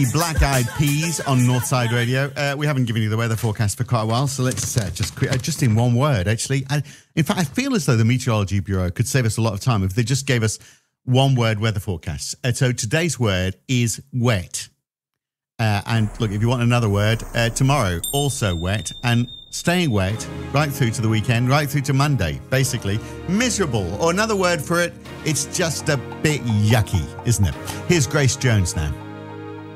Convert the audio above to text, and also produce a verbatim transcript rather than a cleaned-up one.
Black Eyed Peas on Northside Radio. Uh, we haven't given you the weather forecast for quite a while, so let's uh, just quick, uh, just in one word, actually. I, in fact, I feel as though the Meteorology Bureau could save us a lot of time if they just gave us one word weather forecast. Uh, so today's word is wet. Uh, and look, if you want another word, uh, tomorrow also wet and staying wet right through to the weekend, right through to Monday, basically. Miserable, or another word for it, it's just a bit yucky, isn't it? Here's Grace Jones now.